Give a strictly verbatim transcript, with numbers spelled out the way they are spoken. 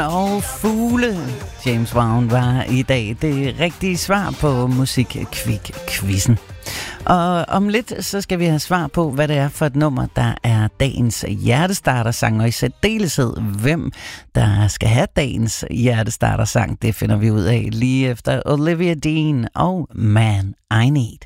Og fugle. James Brown var i dag det rigtige svar på Musikkvik-quizzen. Og om lidt, så skal vi have svar på, hvad det er for et nummer, der er dagens hjertestartersang, og i særdeleshed, hvem der skal have dagens hjertestartersang. Det finder vi ud af lige efter Olivia Dean og Man I Need.